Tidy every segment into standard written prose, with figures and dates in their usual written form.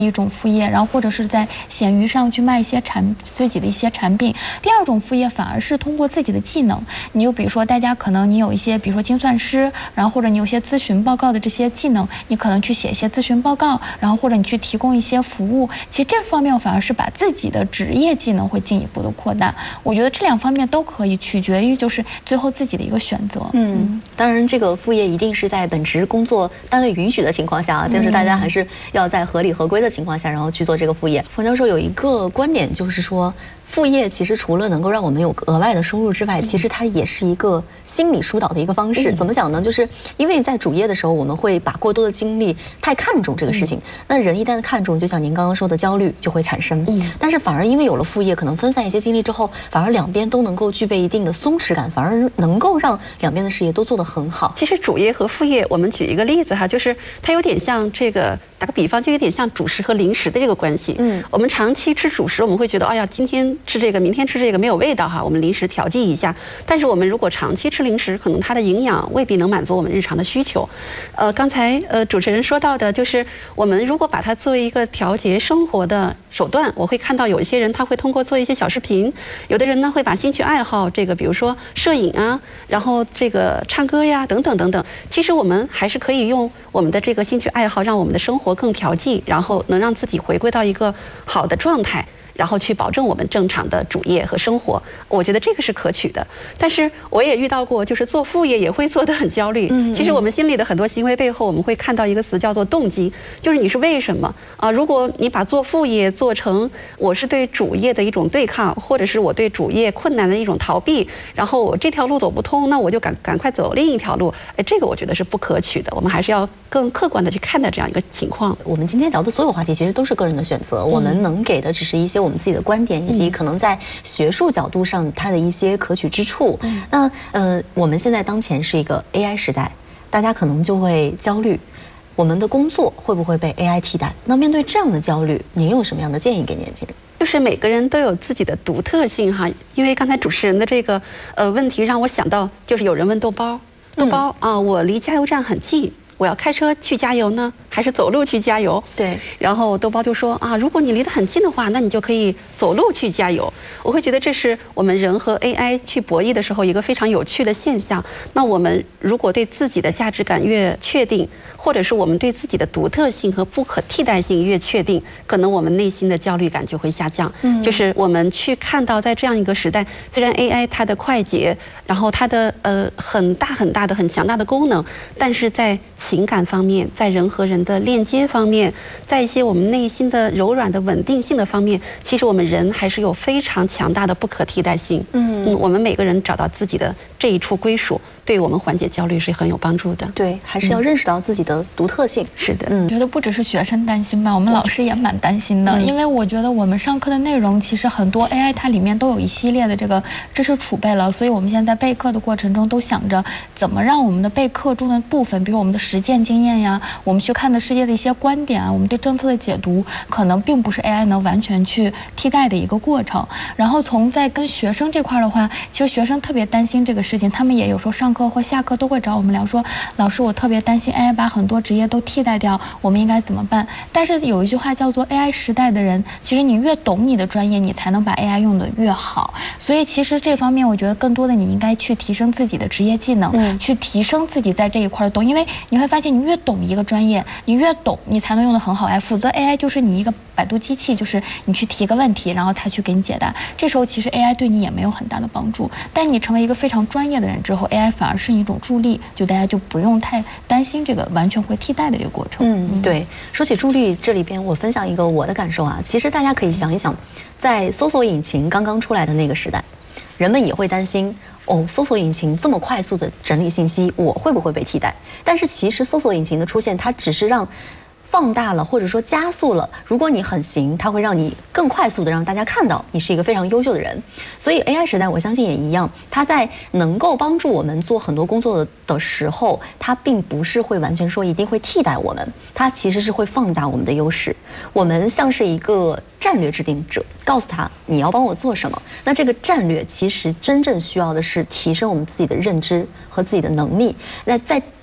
一种副业，然后或者是在闲鱼上去卖一些自己的一些产品。第二种副业反而是通过自己的技能，你就比如说大家可能你有一些，比如说精算师，然后或者你有些咨询报告的这些技能，你可能去写一些咨询报告，然后或者你去提供一些服务。其实这方面反而是把自己的职业技能会进一步的扩大。我觉得这两方面都可以，取决于就是最后自己的一个选择。 当然这个副业一定是在本职工作单位允许的情况下，但是大家还是要在合理合规的情况下，然后去做这个副业。冯教授有一个观点，就是说副业其实除了能够让我们有额外的收入之外，其实它也是一个心理疏导的一个方式。怎么讲呢？就是因为在主业的时候，我们会把过多的精力太看重这个事情，那人一旦看重，就像您刚刚说的，焦虑就会产生。但是反而因为有了副业，可能分散一些精力之后，反而两边都能够具备一定的松弛感，反而能够让两边的事业都做得很好。 其实主业和副业，我们举一个例子哈，就是它有点像这个，打个比方，就有点像主食和零食的这个关系。我们长期吃主食，我们会觉得，哎呀，今天吃这个，明天吃这个没有味道哈，我们临时调剂一下。但是我们如果长期吃零食，可能它的营养未必能满足我们日常的需求。刚才主持人说到的，就是我们如果把它作为一个调节生活的手段，我会看到有一些人他会通过做一些小视频，有的人呢会把兴趣爱好这个，比如说摄影啊，然后这个唱歌呀等等等等。其实我们还是可以用我们的这个兴趣爱好，让我们的生活更调剂，然后能让自己回归到一个好的状态，然后去保证我们正常的主业和生活。我觉得这个是可取的。但是我也遇到过，就是做副业也会做得很焦虑。其实我们心里的很多行为背后，我们会看到一个词叫做动机，就是你是为什么啊？如果你把做副业做成我是对主业的一种对抗，或者是我对主业困难的一种逃避，然后我这条路走不通，那我就赶快走另一条路。这个我觉得是不可取的。我们还是要更客观的去看待这样一个情况。 我们今天聊的所有话题其实都是个人的选择，我们能给的只是一些我们自己的观点，以及可能在学术角度上它的一些可取之处。那我们现在当前是一个 AI 时代，大家可能就会焦虑，我们的工作会不会被 AI 替代？那面对这样的焦虑，您有什么样的建议给年轻人？ 就是每个人都有自己的独特性哈，因为刚才主持人的这个问题让我想到，就是有人问豆包啊，我离加油站很近，我要开车去加油呢，还是走路去加油？ 对。 然后豆包就说啊，如果你离得很近的话，那你就可以走路去加油。我会觉得这是我们人和 AI 去博弈的时候一个非常有趣的现象。那我们如果对自己的价值感越确定，或者是我们对自己的独特性和不可替代性越确定，可能我们内心的焦虑感就会下降。就是我们去看到，在这样一个时代，虽然 AI 它的快捷，然后它的很大的很强大的功能，但是在情感方面，在人和人的链接方面，在一些我们内心的柔软的稳定性的方面，其实我们人还是有非常强大的不可替代性。我们每个人找到自己的这一处归属，对我们缓解焦虑是很有帮助的。 对，还是要认识到自己的独特性。 是的， 我觉得不只是学生担心吧，我们老师也蛮担心的，因为我觉得我们上课的内容其实很多 AI 它里面都有一系列的这个知识储备了，所以我们现在在备课的过程中都想着怎么让我们的备课中的部分，比如我们的实践经验呀，我们去看的世界的一些观点啊，我们对政策的解读，可能并不是 AI 能完全去替代的一个过程。然后在跟学生这块的话，其实学生特别担心这个事情，他们也有时候上课或下课都会找我们聊说，老师我特别担心 AI 把很多职业都替代掉，我们应该怎么办？但是有一句话叫做 AI 时代的人，其实你越懂你的专业，你才能把 AI 用得越好。所以其实这方面我觉得更多的你应该去提升自己的职业技能，去提升自己在这一块的懂，因为你会发现你越懂一个专业，你越懂你才能用得很好。否则 AI 就是你一个百度机器，就是你去提个问题，然后它去给你解答，这时候其实 AI 对你也没有很大的帮助。但你成为一个非常专业的人之后， AI 反而是一种助力，就大家就不用太担心这个完全会替代的这个过程。 对，说起助力，这里边我分享一个我的感受啊，其实大家可以想一想，在搜索引擎刚刚出来的那个时代，人们也会担心搜索引擎这么快速的整理信息，我会不会被替代？但是其实搜索引擎的出现，它只是让放大了或者说加速了，如果你很行，它会让你更快速的让大家看到你是一个非常优秀的人。所以 AI 时代我相信也一样，它在能够帮助我们做很多工作的时候，它并不是会完全说一定会替代我们，它其实是会放大我们的优势。我们像是一个战略制定者，告诉他你要帮我做什么，那这个战略其实真正需要的是提升我们自己的认知和自己的能力。那在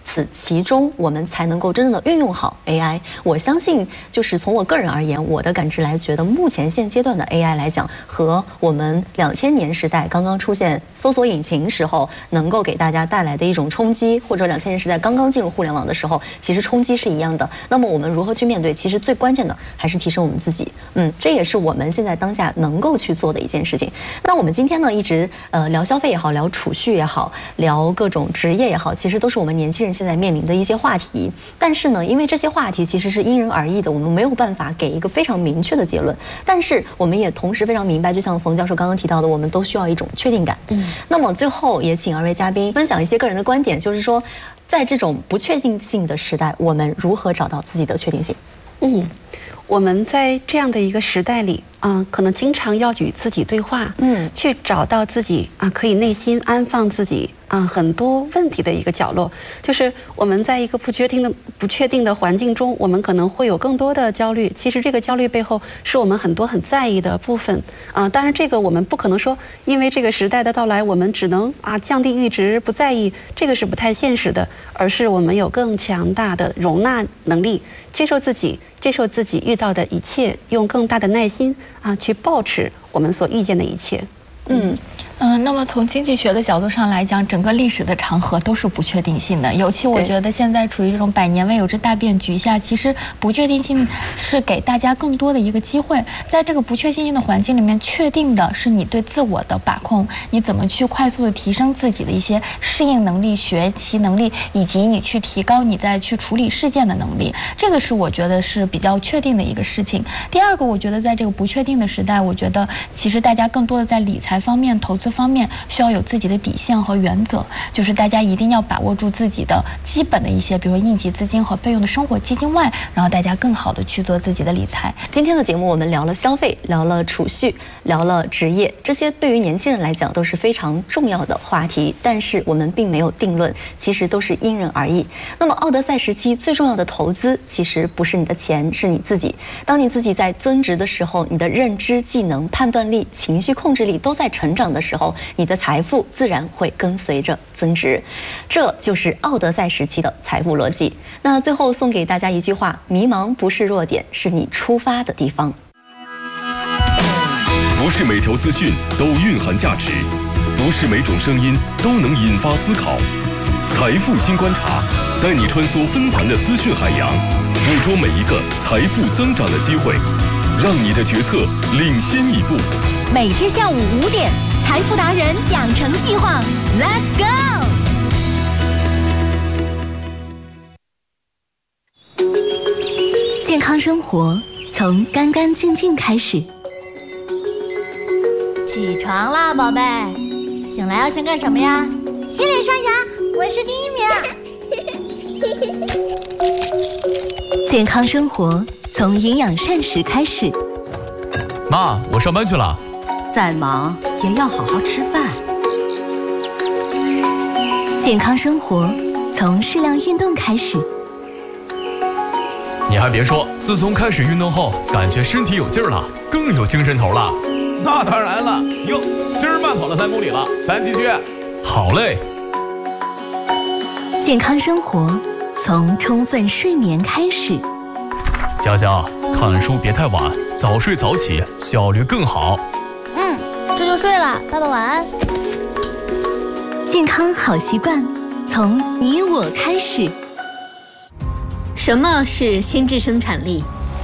此其中，我们才能够真正的运用好 AI。我相信，就是从我个人而言，我的感知来觉得，目前现阶段的 AI 来讲，和我们2000年时代刚刚出现搜索引擎时候，能够给大家带来的一种冲击，或者2000年时代刚刚进入互联网的时候，其实冲击是一样的。那么我们如何去面对？其实最关键的还是提升我们自己。这也是我们现在当下能够去做的一件事情。那我们今天呢，一直聊消费也好，聊储蓄也好，聊各种职业也好，其实都是我们年轻人现在面临的一些话题。但是呢，因为这些话题其实是因人而异的，我们没有办法给一个非常明确的结论。但是我们也同时非常明白，就像冯教授刚刚提到的，我们都需要一种确定感。那么最后也请2位嘉宾分享一些个人的观点，就是说，在这种不确定性的时代，我们如何找到自己的确定性？ 我们在这样的一个时代里可能经常要与自己对话，去找到自己可以内心安放自己很多问题的一个角落。就是我们在一个不确定的环境中，我们可能会有更多的焦虑。其实这个焦虑背后是我们很多很在意的部分当然，这个我们不可能说，因为这个时代的到来，我们只能降低阈值，不在意，这个是不太现实的。而是我们有更强大的容纳能力，接受自己遇到的一切，用更大的耐心去保持我们所遇见的一切。 那么从经济学的角度上来讲，整个历史的长河都是不确定性的，尤其我觉得现在处于这种百年未有之大变局下，其实不确定性是给大家更多的一个机会。在这个不确定性的环境里面，确定的是你对自我的把控，你怎么去快速的提升自己的一些适应能力、学习能力，以及你去提高你在去处理事件的能力，这个是我觉得是比较确定的一个事情。第二个，我觉得在这个不确定的时代，我觉得其实大家更多的在理财方面、投资方面需要有自己的底线和原则，就是大家一定要把握住自己的基本的一些，比如说应急资金和备用的生活基金外，然后大家更好的去做自己的理财。 今天的节目我们聊了消费，聊了储蓄，聊了职业，这些对于年轻人来讲都是非常重要的话题，但是我们并没有定论，其实都是因人而异。那么奥德赛时期最重要的投资其实不是你的钱，是你自己。当你自己在增值的时候，你的认知、技能、判断力、情绪控制力都在成长的时候，你的财富自然会跟随着增值。这就是奥德赛时期的财富逻辑。那最后送给大家一句话：迷茫不是弱点，是你出发的地方。 不是每条资讯都蕴含价值，不是每种声音都能引发思考。财富新观察，带你穿梭纷繁的资讯海洋，捕捉每一个财富增长的机会，让你的决策领先一步。 每天下午5点，财富达人养成计划 ，Let's go！ 健康生活从干干净净开始。 起床啦，宝贝！醒来要先干什么呀？ 洗脸刷牙，我是第1名。健康生活从营养膳食开始。 妈，我上班去了。 再忙也要好好吃饭。 健康生活从适量运动开始。 你还别说，自从开始运动后，感觉身体有劲儿了，更有精神头了。 那当然了，哟，今儿慢跑了3公里了，咱继续。 好嘞。 健康生活从充分睡眠开始。 佳佳，看书别太晚，早睡早起，效率更好。 这就睡了，爸爸晚安。 健康好习惯从你我开始。 什么是心智生产力？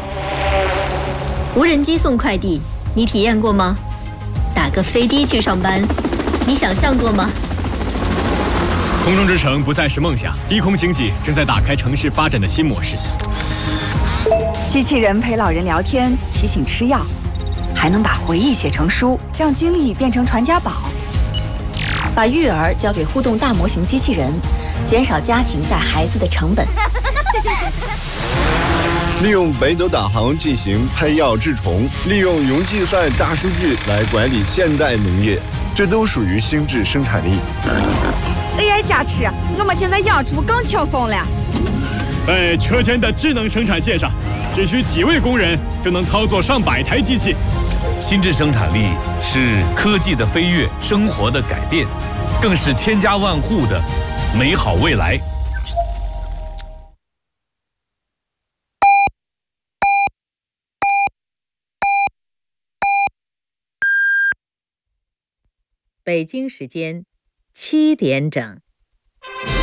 无人机送快递，你体验过吗？打个飞的去上班，你想象过吗？ 空中之城不再是梦想，低空经济正在打开城市发展的新模式。 机器人陪老人聊天，提醒吃药，还能把回忆写成书，让经历变成传家宝。 把育儿交给互动大模型机器人，减少家庭带孩子的成本。 利用北斗导航进行配药治虫，利用云计算大数据来管理现代农业，这都属于心智生产力。 AI 加持，我们现在养猪更轻松了。 在车间的智能生产线上，只需几位工人就能操作上百台机器。 心智生产力是科技的飞跃，生活的改变，更是千家万户的美好未来。 北京时间7点整。